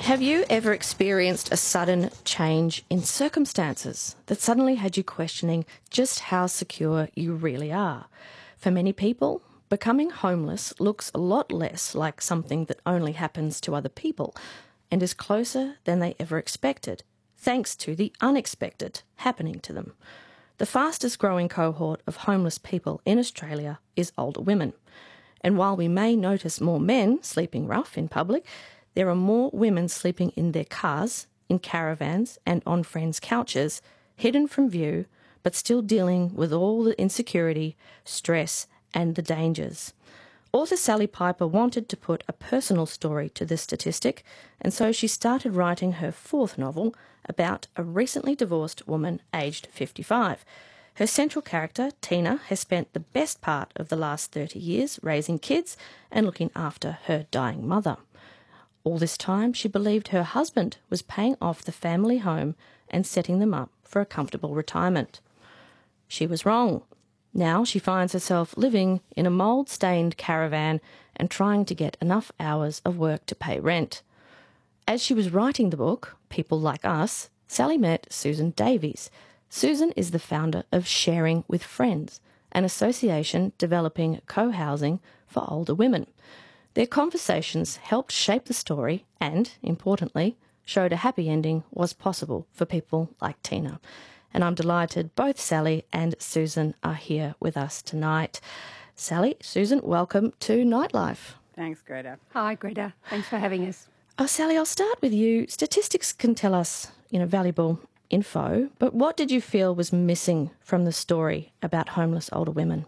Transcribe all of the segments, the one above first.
Have you ever experienced a sudden change in circumstances that suddenly had you questioning just how secure you really are? For many people, becoming homeless looks a lot less like something that only happens to other people and is closer than they ever expected, thanks to the unexpected happening to them. The fastest growing cohort of homeless people in Australia is older women. And while we may notice more men sleeping rough in public, there are more women sleeping in their cars, in caravans and on friends' couches, hidden from view, but still dealing with all the insecurity, stress and the dangers. Author Sally Piper wanted to put a personal story to this statistic, and so she started writing her fourth novel about a recently divorced woman aged 55. Her central character, Tina, has spent the best part of the last 30 years raising kids and looking after her dying mother. All this time, she believed her husband was paying off the family home and setting them up for a comfortable retirement. She was wrong. Now she finds herself living in a mould-stained caravan and trying to get enough hours of work to pay rent. As she was writing the book, People Like Us, Sally met Susan Davies. Susan is the founder of Sharing with Friends, an association developing co-housing for older women. Their conversations helped shape the story and, importantly, showed a happy ending was possible for people like Tina. And I'm delighted both Sally and Susan are here with us tonight. Sally, Susan, welcome to Nightlife. Thanks, Greta. Hi, Greta. Thanks for having us. Oh, Sally, I'll start with you. Statistics can tell us, valuable info, but what did you feel was missing from the story about homeless older women?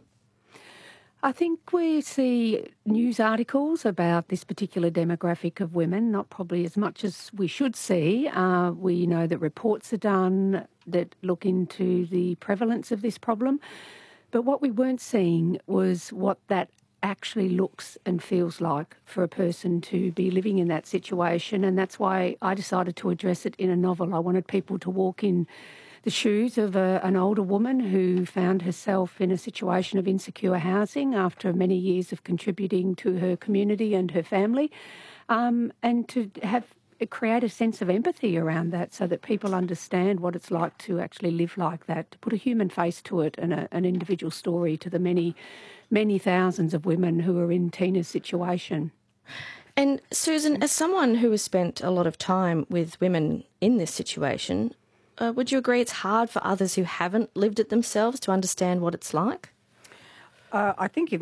I think we see news articles about this particular demographic of women, not probably as much as we should see. We know that reports are done that look into the prevalence of this problem. But what we weren't seeing was what that actually looks and feels like for a person to be living in that situation. And that's why I decided to address it in a novel. I wanted people to walk in the shoes of an older woman who found herself in a situation of insecure housing after many years of contributing to her community and her family, and to create a sense of empathy around that so that people understand what it's like to actually live like that, to put a human face to it and an individual story to the many, many thousands of women who are in Tina's situation. And Susan, as someone who has spent a lot of time with women in this situation, would you agree it's hard for others who haven't lived it themselves to understand what it's like? I think